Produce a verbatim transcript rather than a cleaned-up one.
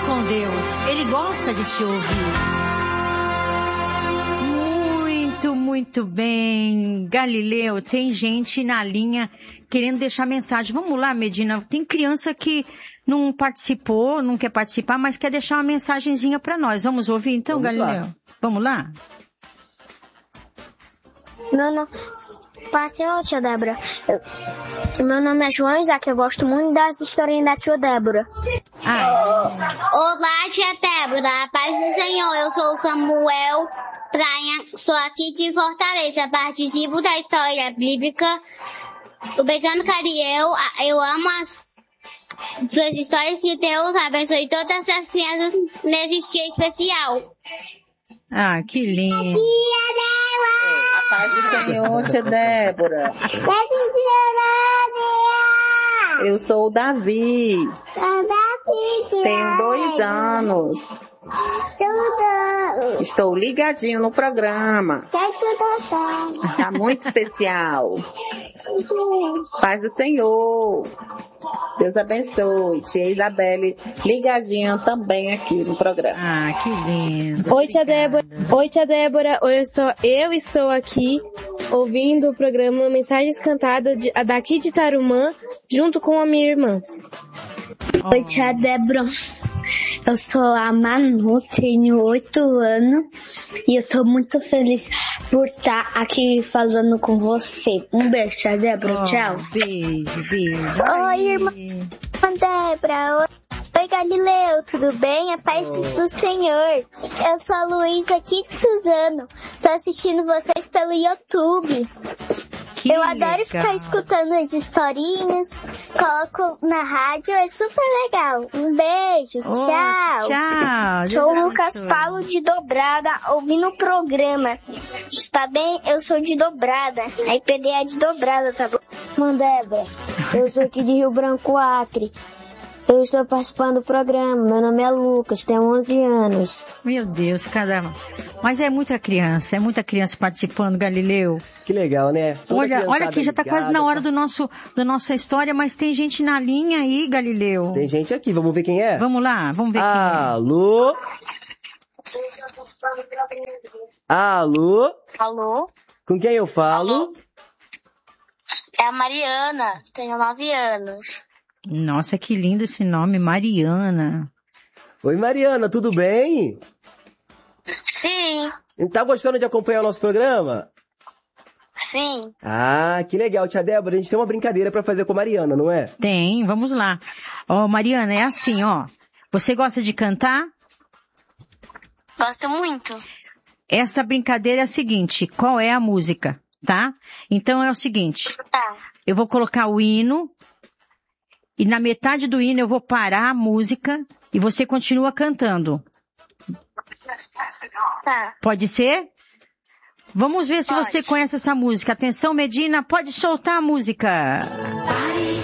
com Deus. Ele gosta de te ouvir. Muito, muito bem. Galileu, tem gente na linha querendo deixar mensagem. Vamos lá, Medina. Tem criança que não participou, não quer participar, mas quer deixar uma mensagenzinha para nós. Vamos ouvir então, Vamos Galileu? Lá. Vamos lá? Não, não. Passou, tia Débora. Eu, meu nome é João Isaac, eu gosto muito das historinhas da tia Débora. Ah. Olá, tia Débora, a paz do Senhor, eu sou o Samuel Praia, sou aqui de Fortaleza, participo da história bíblica do Pecando Cariel. Eu amo as suas histórias, que Deus abençoe todas as crianças nesse dia especial. Ah, que lindo. Tia Débora! A paz do Senhor, tia Débora. Eu sou o Davi. Tenho dois anos. Estou ligadinho no programa. Está muito especial. Paz do Senhor. Deus abençoe. Tia Isabelle ligadinha também aqui no programa. Ah, que lindo. Oi, tia Débora. Oi, tia Débora. Eu estou, eu estou aqui ouvindo o programa Mensagens Cantadas de, daqui de Tarumã, junto com a minha irmã. Oh. Oi, tia Débora. Eu sou a Manu, tenho oito anos e eu tô muito feliz por estar aqui falando com você. Um beijo, tia Débora. Oh, tchau. Beijo, beijo. Oi, irmã Débora. Oi. Oi, Galileu, tudo bem? A paz oh. do Senhor. Eu sou a Luísa aqui de Suzano. Tô assistindo vocês pelo YouTube. Que eu adoro legal. Ficar escutando as historinhas. Coloco na rádio, é super legal. Um beijo, oh, tchau. Tchau. Sou o Lucas Paulo de Dobrada, ouvindo o programa. Está bem? Eu sou de Dobrada. A I P D é de Dobrada, tá bom? Mandébora, eu sou aqui de Rio Branco, Acre. Eu estou participando do programa. Meu nome é Lucas, tenho onze anos. Meu Deus, caramba. Mas é muita criança, é muita criança participando, Galileu. Que legal, né? Toda olha, olha aqui, já está quase na hora tá... do nosso, da nossa história, mas tem gente na linha aí, Galileu. Tem gente aqui, vamos ver quem é? Vamos lá, vamos ver Alô? quem é. Alô? Alô? Com quem eu falo? Alô? É a Mariana, tenho nove anos. Nossa, que lindo esse nome, Mariana. Oi, Mariana, tudo bem? Sim. Tá gostando de acompanhar o nosso programa? Sim. Ah, que legal, tia Débora. A gente tem uma brincadeira pra fazer com a Mariana, não é? Tem, vamos lá. Ó, oh, Mariana, é assim, ó. Você gosta de cantar? Gosto muito. Essa brincadeira é a seguinte, qual é a música, tá? Então é o seguinte. Tá. Eu vou colocar o hino. E na metade do hino eu vou parar a música e você continua cantando. Tá. Pode ser? Vamos ver se pode. Você conhece essa música. Atenção, Medina, pode soltar a música.